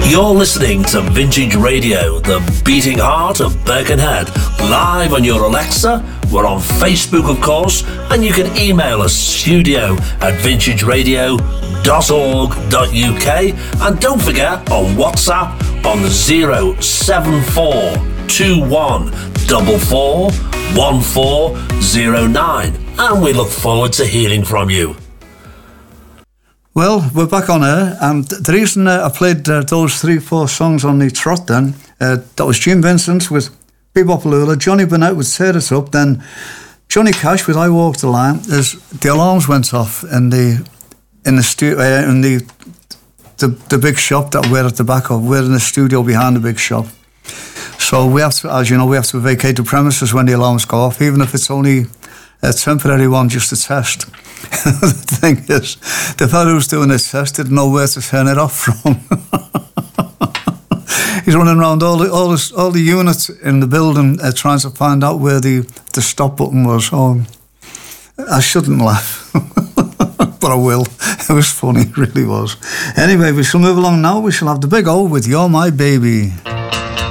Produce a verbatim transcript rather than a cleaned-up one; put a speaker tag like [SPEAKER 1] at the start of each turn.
[SPEAKER 1] You're listening to Vintage Radio, the beating heart of Birkenhead, live on your Alexa. We're on Facebook, of course, and you can email us studio at vintage radio dot org dot U K. And don't forget, on WhatsApp on zero seven four two one four four one four zero nine. And we look forward to hearing from you.
[SPEAKER 2] Well, we're back on air, and the reason uh, I played uh, those three, four songs on the trot then, uh, that was Jim Vincent with Bebop Lula, Johnny Burnett with Tear It Up, then Johnny Cash with I Walk the Line, as the alarms went off in the in the stu- uh, in the, the the big shop that we're at the back of. We're in the studio behind the big shop. So we have to, as you know, we have to vacate the premises when the alarms go off, even if it's only a temporary one, just a test. The thing is, the fellow who's doing this test didn't know where to turn it off from. He's running around all the all the, all the units in the building uh, trying to find out where the, the stop button was. Oh, I shouldn't laugh, but I will. It was funny, it really was. Anyway, we shall move along now. We shall have the Big O with You're My Baby.